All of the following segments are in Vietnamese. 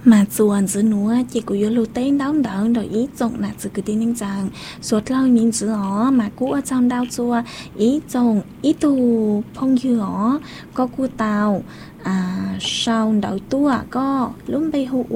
mà chuồn giữa núa chỉ của yêu lưu tên đón đỡ đổi ý rộng là sự cứ tin rằng suốt lâu nhìn giữa ó mà cũ ở trong đau chua ý rộng ý tù phong dư ó có cu tàu sau đậu tua có lúc bay hù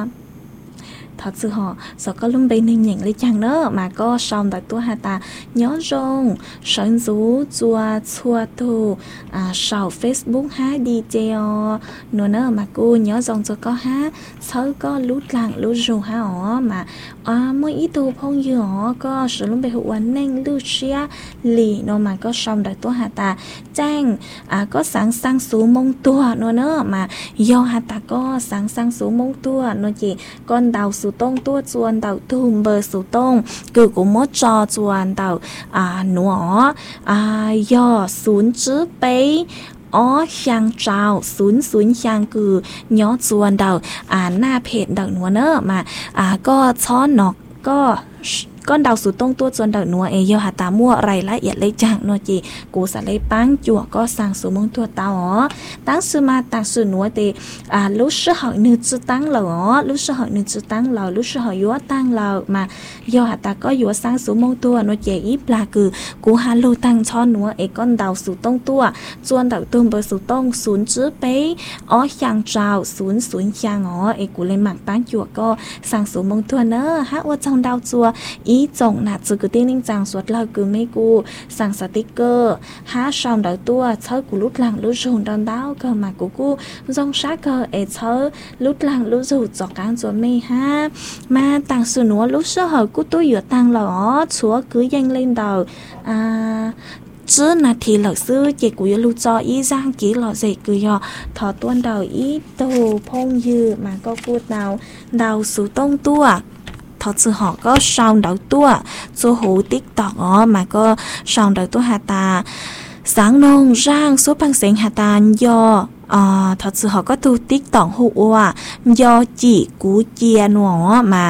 thật sự họ sợ có lúc bên nên nhận lấy chăng nữa mà có xong tại tôi hà ta nhớ rong sẵn rú chua chua tu sau Facebook ha đi treo nữa mà cô nhớ rong cho có ha sau có lút lặng lút rù ha ó mà mỗi ý tu phong dư ó có sự lúc bên hữu nên lưu xia lì nó mà có xong tại tôi hà ta trang có sẵn sang số mông tua nữa mà do hà ta có sẵn sang số mông tua nó chỉ con đào số tông tua chuan tàu thùm bờ số tông cứ cũng mất cho chuan tàu nó do xuống chữ bấy ó sang trào xuống sang cứ nhó chuan tàu na phết đằng nữa mà có chó nọ có con đàoสูตรงตัวจวนดาวนัวเยอะหาตามั่วไรละเอียดเลยจังนัวจีกูสะเลยปังจั่วก็สั่งสูมงตัวตาอ๋อตั้งซื้อมาตั้งซื้อนัวเตรู้สึกหอยนึกจะตั้งเหรอรู้สึกหอยนึกจะตั้งเหรอรู้สึกหอยยัวตั้งเหรอมาเยอะหาตาก็ยัวสั่งสูมงตัวนัวเจอีปลาคือกูหาลูตั้งช้อนนัวก้อนดาวสูตรงตัวจวนดาวตุ้มเบอร์สูตรงศูนย์จื้อเป๊อ๋อช่างเจ้าศูนย์ช่างอ๋อกูเลยหมักปังจั่วก็สั่งสูมงตัวเนอะฮะว่าจังดาวจั่วý trọng nạt sự cứ tin rằng suốt lâu cứ mấy cô sang sticker há xong đợi tua chơi của lúc lặng lúc rùn đòn đau cơ mà của cô dòng sát cơ chơi lúc lặng lúc rùn giọt cán cho mê ha mà tăng sự nữa lúc sơ hở của tôi vừa tăng lỏ chúa cứ danh lên đầu chứ là thì lão sư chỉ của lưu cho ý giang kỹ lọ dậy cứ do thọ tuân đầu ý đồ phong dư mà có cô đào số tông tua thật sự họ có xong đầu tua số hữu TikTok mà có xong đầu tua hà ta sáng nông rang số bằng sáng hà ta do thật sự họ có tu TikTok hữu do chỉ cú chia nó mà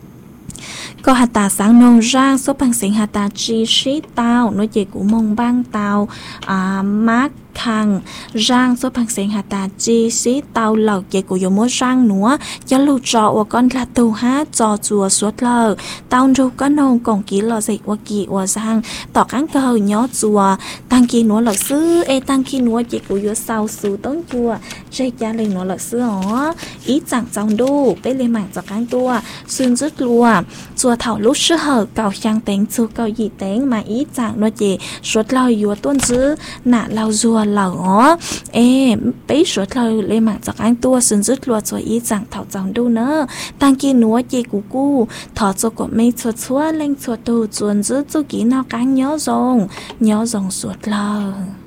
có hà ta sáng nông rang số bằng sáng hà ta chi sĩ tao nói chỉ của mông bang tao mát khang rang số bằng sáng hà ta chi sĩ tao lầu chỉ của yo mua rang nữa cho lưu trọ và con là tu hát trò chùa suốt lờ tao ru con nông còn kỹ lò dịch và kỹ và rang tỏ cán cờ nhó chùa tăng kỹ nữa là sư tăng kỹ nữa chỉ của yo sau su tốn chùa chơi cha lên nữa là sư ó ý chẳng trong đu bé lên mạng cho cán tua xuyên rứt lùa chùa thảo lúc sơ hở cầu trang tính chùa cầu gì tính mà ý chẳng nó chỉ suốt lờ yo tuôn dữ nạ lau rùa lỡ bé suốt lờ lên mạng cho cán tua xuyên rứt lùa cho ý chẳng thảo trong đu nữa tăng kỹ nữa chỉ của cô thọ cho của mấy chuột xóa lên chuột tu chuồn giữ cho kỹ nào cán nhớ rồng suốt lờ